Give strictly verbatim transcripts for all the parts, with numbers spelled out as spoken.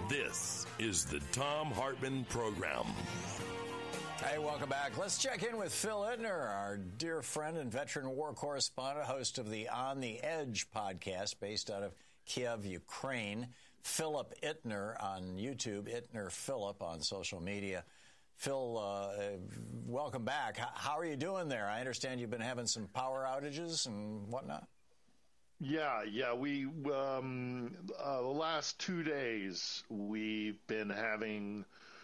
This is the Thom Hartmann Program. Hey, welcome back. Let's check in with Phil Ittner, our dear friend and veteran war correspondent, host of the On the Edge podcast based out of Kiev, Ukraine. Philip Ittner on YouTube, Ittner Philip on social media. Phil, uh, welcome back. How are you doing there? I understand you've been having some power outages and whatnot. Yeah, yeah. We um, uh, the last two days we've been having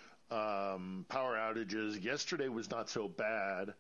um, power outages. Yesterday was not so bad.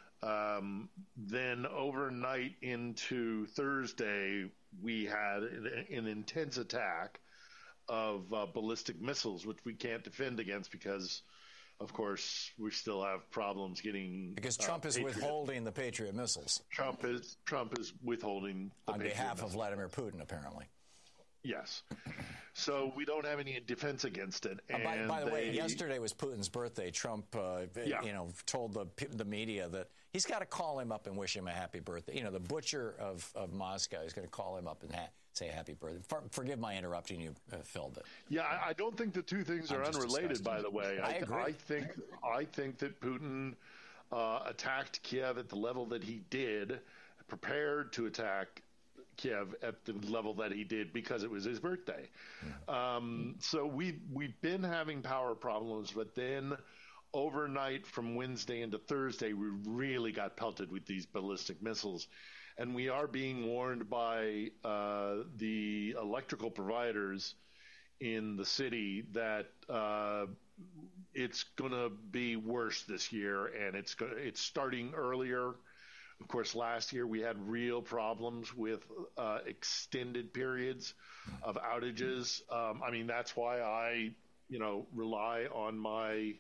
Um, then overnight into Thursday, we had an, an intense attack of uh, ballistic missiles, which we can't defend against because, of course, we still have problems getting because Trump uh, is Patriot. withholding the Patriot missiles. Trump is Trump is withholding the on Patriot behalf missiles. of Vladimir Putin, apparently. Yes. So we don't have any defense against it. And uh, by, by the they, way, yesterday was Putin's birthday. Trump, uh, yeah. you know, told the the media that he's got to call him up and wish him a happy birthday. You know, the butcher of, of Moscow is going to call him up and ha- say happy birthday. For, forgive my interrupting you, uh, Phil. But yeah, I, I don't think the two things are unrelated. By the way, I, I agree. I think I think that Putin uh, attacked Kiev at the level that he did, prepared to attack Kiev at the level that he did because it was his birthday. Mm-hmm. Um, so we we've been having power problems, but then overnight from Wednesday into Thursday, we really got pelted with these ballistic missiles. And we are being warned by uh, the electrical providers in the city that uh, it's going to be worse this year, and it's go- it's starting earlier. Of course, last year we had real problems with uh, extended periods of outages. Um, I mean, that's why I, you know, rely on my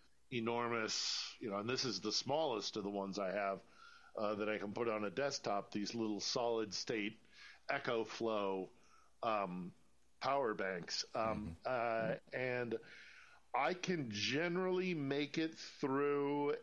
enormous, you know, and this is the smallest of the ones I have uh, that I can put on a desktop, these little solid state EcoFlow um, power banks. Um, mm-hmm. uh, and I can generally make it through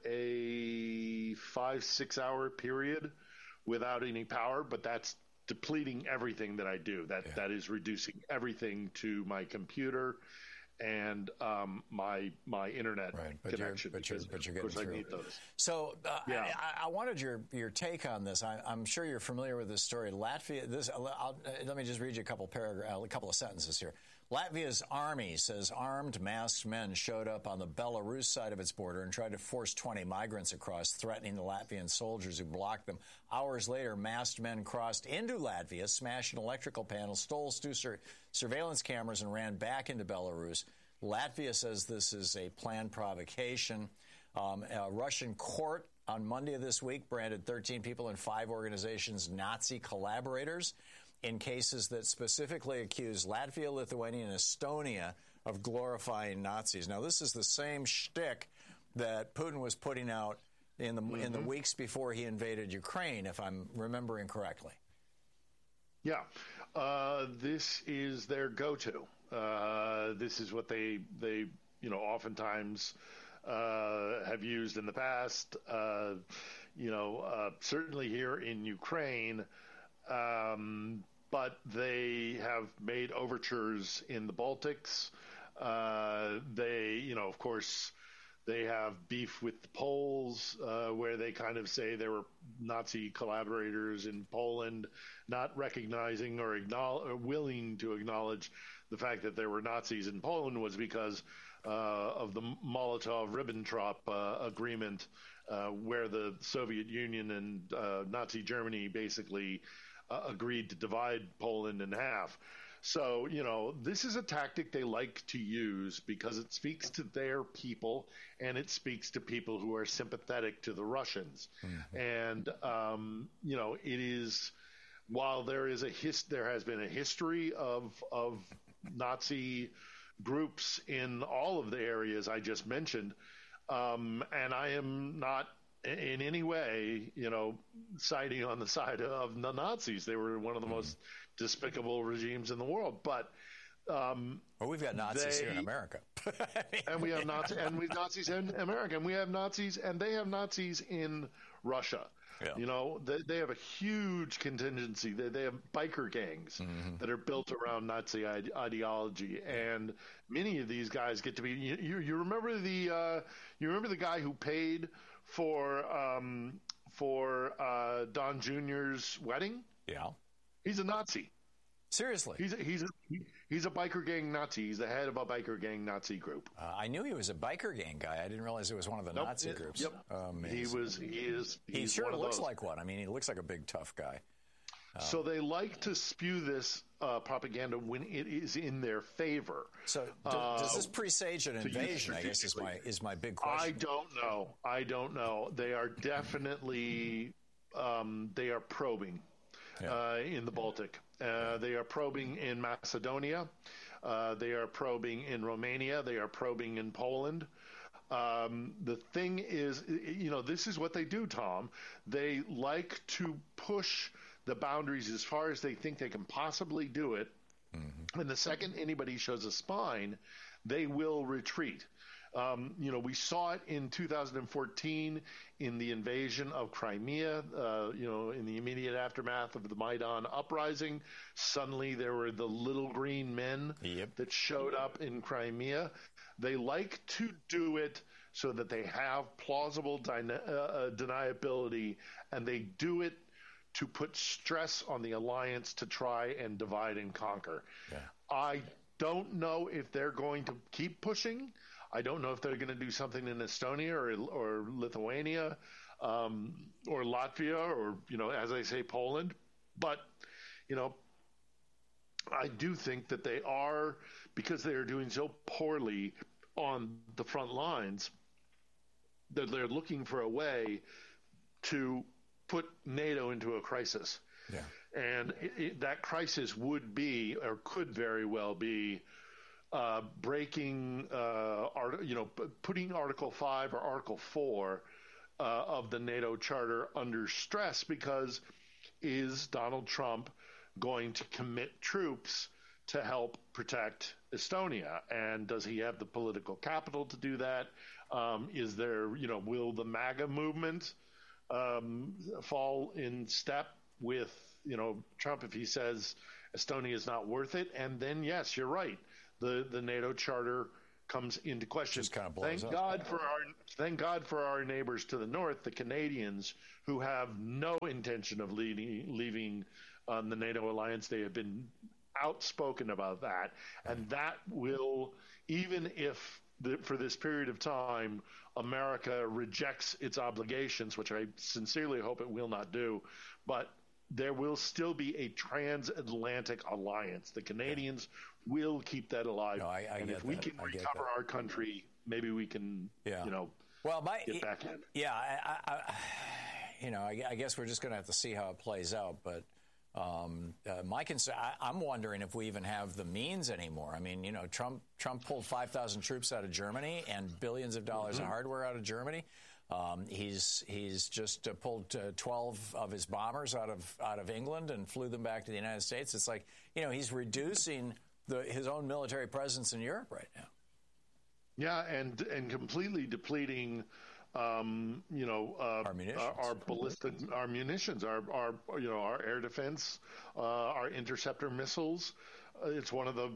a five, six hour period without any power, but that's depleting everything that I do. That yeah. that is reducing everything to my computer and um, my my internet right. but connection. You're, but, you're, but you're getting through. I need those. So uh, yeah. I, I wanted your your take on this. I, I'm sure you're familiar with this story. Latvia. This. I'll, I'll, let me just read you a couple paragraph, a couple of sentences here. Latvia's army says armed, masked men showed up on the Belarus side of its border and tried to force twenty migrants across, threatening the Latvian soldiers who blocked them. Hours later, masked men crossed into Latvia, smashed an electrical panel, stole two sur- surveillance cameras, and ran back into Belarus. Latvia says this is a planned provocation. Um, a Russian court on Monday of this week branded thirteen people in five organizations Nazi collaborators in cases that specifically accuse Latvia, Lithuania, and Estonia of glorifying Nazis. Now, this is the same shtick that Putin was putting out in the mm-hmm. in the weeks before he invaded Ukraine, if I'm remembering correctly. Yeah, uh, this is their go-to. Uh, this is what they they you know oftentimes uh, have used in the past. Uh, you know, uh, certainly here in Ukraine. Um, but they have made overtures in the Baltics. Uh, they, you know, of course, they have beef with the Poles, uh, where they kind of say there were Nazi collaborators in Poland, not recognizing or, acknowledge, or willing to acknowledge the fact that there were Nazis in Poland was because uh, of the Molotov-Ribbentrop uh, agreement, uh, where the Soviet Union and uh, Nazi Germany basically Uh, agreed to divide Poland in half. So, you know, this is a tactic they like to use because it speaks to their people and it speaks to people who are sympathetic to the Russians. Mm-hmm. And, um, you know, it is, while there is a his, there has been a history of, of Nazi groups in all of the areas I just mentioned, um, and I am not in any way, you know, siding on the side of the Nazis. They were one of the most despicable regimes in the world. But um, well, we've got Nazis they, here in America, and we have Nazis, and we've Nazis in America, and we have Nazis, and they have Nazis in Russia. Yeah. You know, they, they have a huge contingency. They, they have biker gangs mm-hmm. that are built around Nazi ide- ideology, and many of these guys get to be. You, you, you remember the uh, you remember the guy who paid for um, for uh, Don Junior's wedding? Yeah, he's a Nazi. Seriously, he's a, he's a, he's a biker gang Nazi. He's the head of a biker gang Nazi group. Uh, I knew he was a biker gang guy. I didn't realize it was one of the nope, Nazi it, groups. Yep, um, he was. He is. He sure one of looks those. like one. I mean, he looks like a big tough guy. Um, so they like to spew this uh, propaganda when it is in their favor. So do, uh, does this presage an invasion? I guess is my is my big question. I don't know. I don't know. They are definitely um, they are probing yeah. uh, in the Baltic. Uh, they are probing in Macedonia. Uh, they are probing in Romania. They are probing in Poland. Um, the thing is, you know, this is what they do, Tom. They like to push the boundaries as far as they think they can possibly do it. Mm-hmm. And the second anybody shows a spine, they will retreat. Um, you know, we saw it in two thousand fourteen in the invasion of Crimea, uh, you know, in the immediate aftermath of the Maidan uprising. Suddenly there were the little green men yep. that showed up in Crimea. They like to do it so that they have plausible den- uh, deniability, and they do it to put stress on the alliance to try and divide and conquer. Yeah. I don't know if they're going to keep pushing. I don't know if they're going to do something in Estonia or, or Lithuania um, or Latvia or, you know, as I say, Poland. But, you know, I do think that they are, because they are doing so poorly on the front lines, that they're looking for a way to put NATO into a crisis. Yeah. And it, it, that crisis would be, or could very well be, Uh, breaking, uh, art, you know, p- putting Article five or Article four uh, of the NATO Charter under stress, because is Donald Trump going to commit troops to help protect Estonia? And does he have the political capital to do that? Um, is there, you know, will the MAGA movement um, fall in step with, you know, Trump if he says Estonia is not worth it? And then, yes, you're right. The the NATO Charter comes into question. Just kind of blows thank up. God for our thank God for our neighbors to the north, the Canadians, who have no intention of leading, leaving um, the NATO alliance. They have been outspoken about that, and that will, even if the, for this period of time America rejects its obligations, which I sincerely hope it will not do, but there will still be a transatlantic alliance. The Canadians yeah. will keep that alive. No, I, I and get if we that. can I get recover that. our country, maybe we can, yeah. you know, well, my, get back in. Yeah, I, I, you know, I, I guess we're just going to have to see how it plays out. But um, uh, my concern, I, I'm wondering if we even have the means anymore. I mean, you know, Trump Trump pulled five thousand troops out of Germany and billions of dollars mm-hmm. of hardware out of Germany. Um, he's he's just uh, pulled uh, twelve of his bombers out of out of England and flew them back to the United States. It's like, you know, he's reducing the, his own military presence in Europe right now. Yeah, and and completely depleting, um, you know, uh, our munitions, our, our ballistic, our munitions, our our you know our air defense, uh, our interceptor missiles. It's one of the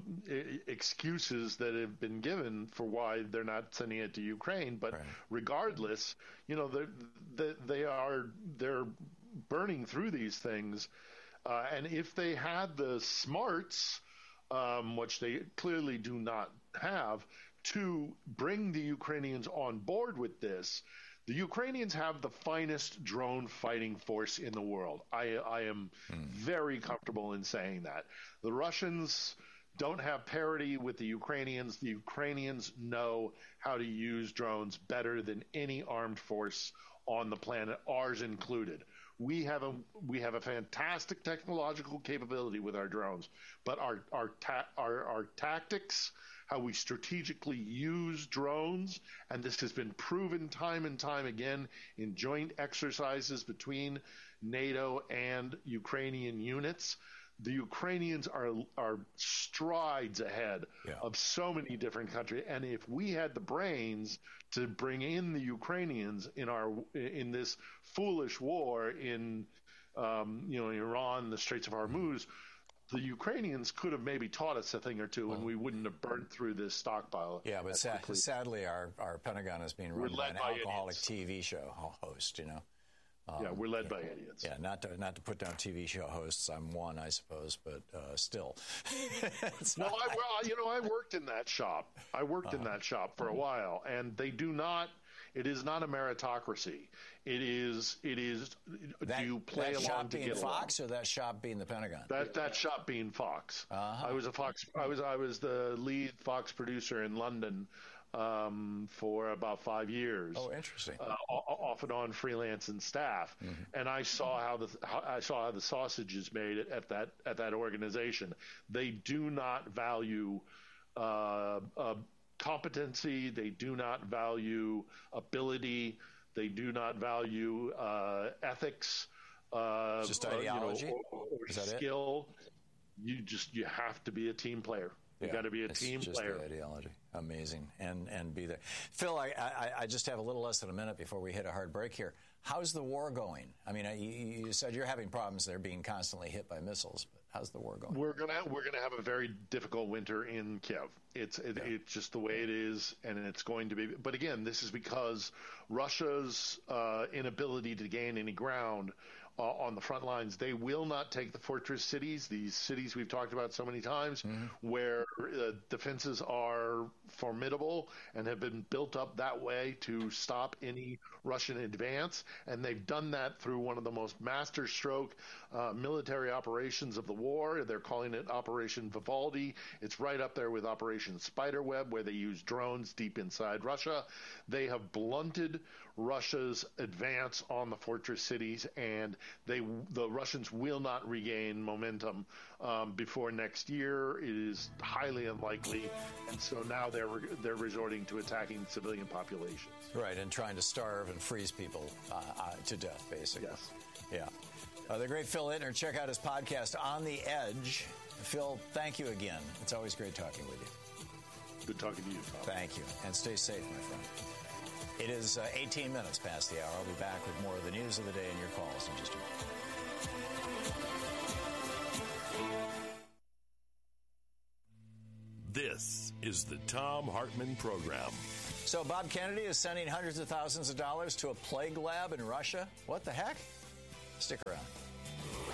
excuses that have been given for why they're not sending it to Ukraine. But right. regardless, you know, they they are they're burning through these things, uh, and if they had the smarts, um, which they clearly do not have, to bring the Ukrainians on board with this. The Ukrainians have the finest drone fighting force in the world. I, I am mm. very comfortable in saying that. The Russians don't have parity with the Ukrainians. The Ukrainians know how to use drones better than any armed force on the planet, ours included. We have a we have a fantastic technological capability with our drones, but our our ta- our, our tactics, how we strategically use drones, and this has been proven time and time again in joint exercises between NATO and Ukrainian units. The Ukrainians are are strides ahead yeah. of so many different countries, and if we had the brains to bring in the Ukrainians in our in this foolish war in um, you know Iran, the Straits of Hormuz, the Ukrainians could have maybe taught us a thing or two, and we wouldn't have burned through this stockpile. Yeah, but sa- sadly, our, our Pentagon is being run by an by alcoholic idiots. T V show host. You know. Um, yeah, we're led yeah, by idiots. Yeah, not to not to put down T V show hosts. I'm one, I suppose, but uh, still. no, I, well, you know, I worked in that shop. I worked uh-huh. in that shop for a while, and they do not. It is not a meritocracy. It is. It is. That, do you play that along shop to being get Fox, along? or that shop being the Pentagon? That that shop being Fox. Uh-huh. I was a Fox. I was. I was the lead Fox producer in London. Um, for about five years. Oh, interesting. Uh, off and on, freelance and staff, mm-hmm. and I saw how the how, I saw how the sausage is made at that at that organization. They do not value uh, uh, competency. They do not value ability. They do not value uh, ethics. Uh, just ideology, uh, you know, or, or is that skill. It? You just you have to be a team player. You yeah, got to be a it's team just player. The ideology, amazing, and and be there. Phil, I, I I just have a little less than a minute before we hit a hard break here. How's the war going? I mean, you, you said you're having problems there, being constantly hit by missiles. But how's the war going? We're gonna we're gonna have a very difficult winter in Kiev. It's it, yeah. it's just the way it is, and it's going to be. But again, this is because Russia's uh, inability to gain any ground Uh, on the front lines. They will not take the fortress cities, these cities we've talked about so many times, mm-hmm. where uh, defenses are formidable and have been built up that way to stop any Russian advance. And they've done that through one of the most masterstroke uh, military operations of the war. They're calling it Operation Vivaldi. It's right up there with Operation Spiderweb, where they use drones deep inside Russia. They have blunted Russia's advance on the fortress cities, and they the Russians will not regain momentum um, before next year. It is highly unlikely, and so now they're they're resorting to attacking civilian populations. Right, and trying to starve and freeze people uh, uh, to death, basically. Yes. Yeah. Uh, the great Phil Ittner. Check out his podcast, On the Edge. Phil, thank you again. It's always great talking with you. Good talking to you, Tom. Thank you, and stay safe, my friend. It is uh, eighteen minutes past the hour. I'll be back with more of the news of the day and your calls in just a minute. This is the Thom Hartmann Program. So Bob Kennedy is sending hundreds of thousands of dollars to a plague lab in Russia. What the heck? Stick around.